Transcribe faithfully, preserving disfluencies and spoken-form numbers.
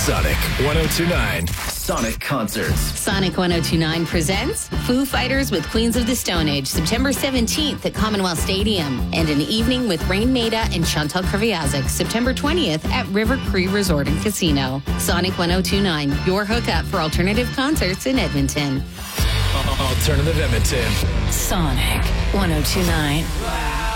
Sonic one oh two nine. Sonic Concerts. Sonic one oh two nine presents Foo Fighters with Queens of the Stone Age, September seventeenth at Commonwealth Stadium, and an evening with Rain Maida and Chantal Kreviazuk, September twentieth at River Cree Resort and Casino. Sonic one oh two nine, your hookup for alternative concerts in Edmonton. Alternative Edmonton. Sonic one oh two nine.